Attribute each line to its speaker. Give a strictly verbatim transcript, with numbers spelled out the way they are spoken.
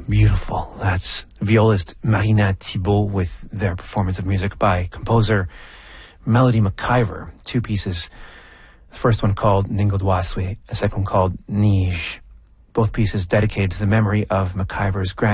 Speaker 1: Beautiful. That's violist Marina Thibault with their performance of music by composer Melody McIver. Two pieces. The first one called Ningodwaswi, the second one called Nij. Both pieces dedicated to the memory of McIver's grand